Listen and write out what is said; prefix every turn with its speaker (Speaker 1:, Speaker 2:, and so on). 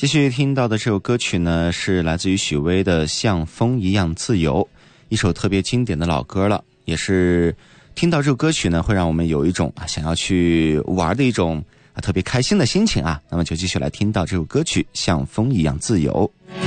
Speaker 1: 继续听到的这首歌曲呢，是来自于许巍的《像风一样自由》，一首特别经典的老歌了，也是听到这首歌曲呢，会让我们有一种想要去玩的一种特别开心的心情啊。那么就继续来听到这首歌曲《像风一样自由》。